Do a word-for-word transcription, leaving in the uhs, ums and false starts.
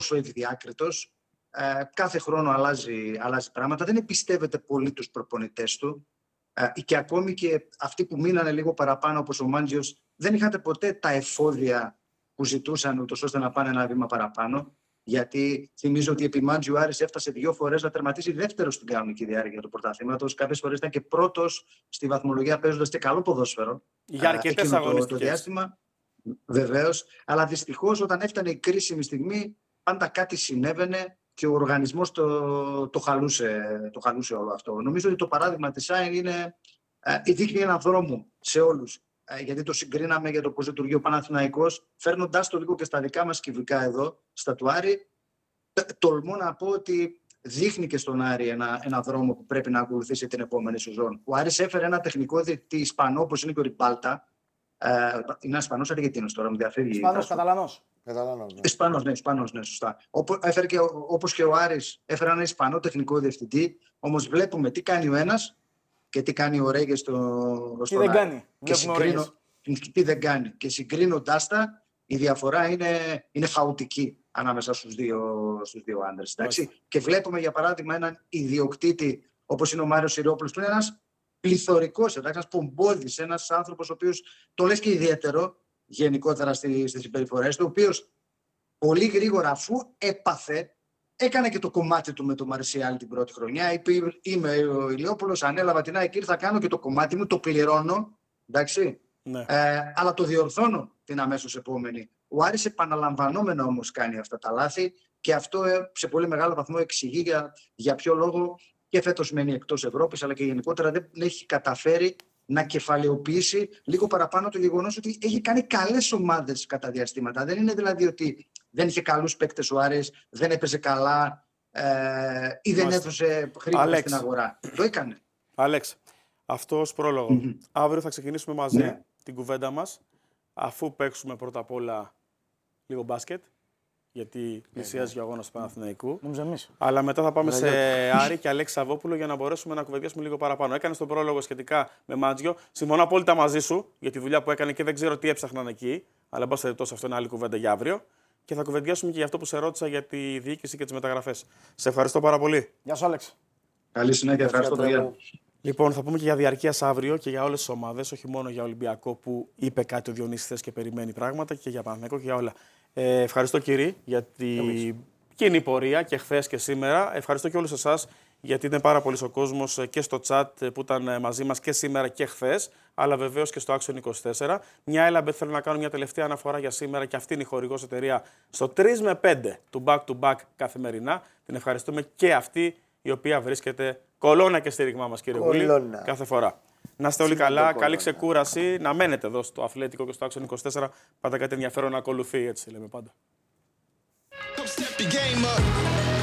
τόσο ευδιάκριτος. Ε, κάθε χρόνο αλλάζει, αλλάζει πράγματα. Δεν εμπιστεύεται πολύ τους προπονητές του. Ε, και ακόμη και αυτοί που μείνανε λίγο παραπάνω, όπως ο Μάντζιος, δεν είχατε ποτέ τα εφόδια που ζητούσαν, ούτως ώστε να πάνε ένα βήμα παραπάνω. Γιατί θυμίζω ότι επί Μάντζιου Άρης έφτασε δύο φορές να τερματίσει δεύτερο στην κανονική διάρκεια του πρωταθλήματος. Κάποιες φορές ήταν και πρώτος στη βαθμολογία παίζοντας και καλό ποδόσφαιρο. Για αρκετές αγωνιστικές. Το, το διάστημα, βεβαίως. Αλλά δυστυχώς όταν έφτανε η κρίσιμη στιγμή, πάντα κάτι συνέβαινε και ο οργανισμός το, το, χαλούσε, το χαλούσε όλο αυτό. Νομίζω ότι το παράδειγμα της ΑΕΝ είναι, ε, δείχνει έναν δρόμο σε όλους. Γιατί το συγκρίναμε για το πώς λειτουργεί ο Παναθηναϊκός, φέρνοντάς το λίγο και στα δικά μας κυβικά εδώ, στα του Άρη, τολμώ να πω ότι δείχνει και στον Άρη ένα, ένα δρόμο που πρέπει να ακολουθήσει την επόμενη σεζόν. Ο Άρης έφερε ένα τεχνικό διαιτητή Ισπανό, όπως είναι και ο Ριμπάλτα. Ε, είναι ένα Ισπανός Αργεντίνος τώρα, μου διαφεύγει. Ισπανός, Καταλανός. Ισπανός, ναι, Ισπανός, ναι, σωστά. Όπως, έφερε και, όπως και ο Άρης έφερε ένα Ισπανό τεχνικό διευθυντή, όμως βλέπουμε τι κάνει ο ένας και τι κάνει ο Ρέγε στο, τι δεν κάνει. Και συγκρίνω, τι δεν κάνει. Και συγκρίνοντάς τα, η διαφορά είναι, είναι χαοτική ανάμεσα στους δύο, στους δύο άντρες. Και βλέπουμε, για παράδειγμα, έναν ιδιοκτήτη όπως είναι ο Μάριος Σιριόπουλος, που είναι ένας πληθωρικός, ένας πομπόδης, ένας άνθρωπος ο οποίος το λες και ιδιαίτερο γενικότερα στις συμπεριφορές του, ο οποίος πολύ γρήγορα, αφού έπαθε, έκανε και το κομμάτι του με τον Μαρσιάλ την πρώτη χρονιά. Είπε, είμαι ο Ηλιόπουλος, ανέλαβα την ΑΕΚ, ήρθα, κάνω και το κομμάτι μου, το πληρώνω, εντάξει. Ναι. Ε, αλλά το διορθώνω την αμέσως επόμενη. Ο Άρης επαναλαμβανόμενα όμως κάνει αυτά τα λάθη και αυτό σε πολύ μεγάλο βαθμό εξηγεί για, για ποιο λόγο και φέτος μένει εκτός Ευρώπης, αλλά και γενικότερα δεν έχει καταφέρει να κεφαλαιοποιήσει λίγο παραπάνω το γεγονός ότι έχει κάνει καλές ομάδες κατά διαστήματα. Δεν είναι δηλαδή ότι δεν είχε καλούς παίκτες ο Άρης, δεν έπαιζε καλά ε, ή δεν έδωσε χρήματα στην αγορά. Το έκανε. Άλεξ, αυτό ως πρόλογο. Mm-hmm. Αύριο θα ξεκινήσουμε μαζί ναι. την κουβέντα μας, αφού παίξουμε πρώτα απ' όλα λίγο μπάσκετ, γιατί πλησιάζει ο αγώνας του Παναθηναϊκού. Αλλά μετά θα πάμε σε Άρη και Αλέξη Σαββόπουλο για να μπορέσουμε να κουβεντιάσουμε λίγο παραπάνω. Έκανες τον πρόλογο σχετικά με Μάντζιο. Συμφωνώ απόλυτα μαζί σου για τη δουλειά που έκανε και δεν ξέρω τι έψαχναν εκεί. Αλλά μπας περιπτώσει αυτό είναι άλλη κουβέντα για αύριο. Και θα κουβεντιάσουμε και για αυτό που σε ρώτησα για τη διοίκηση και τις μεταγραφές. Σε ευχαριστώ πάρα πολύ. Γεια σου, Άλεξ. Καλή συνέχεια. Ευχαριστώ πολύ. Λοιπόν, θα πούμε και για διαρκείας αύριο και για όλες τις ομάδες, όχι μόνο για Ολυμπιακό που είπε κάτι ο Διονύσης θες και περιμένει πράγματα, και για Παναθηναϊκό και για όλα. Ε, ευχαριστώ κύριοι για την κοινή πορεία και χθες και σήμερα. Ευχαριστώ και όλους εσάς γιατί είναι πάρα πολύς ο κόσμος και στο chat που ήταν μαζί μας και σήμερα και χθες, αλλά βεβαίως και στο Action είκοσι τέσσερα. Μια Έλαμπετ θέλω να κάνω μια τελευταία αναφορά για σήμερα και αυτή είναι η χορηγός εταιρεία στο τρία με πέντε του back to back καθημερινά. Την ευχαριστούμε και αυτή η οποία βρίσκεται κολόνα και στήριγμά μας, κύριε Βουλή, κάθε φορά. Να είστε όλοι καλά, καλή ξεκούραση, να μένετε εδώ στο Αθλέτικο και στο Action είκοσι τέσσερα. Πάντα κάτι ενδιαφέρον να ακολουθεί, έτσι λέμε πάντα.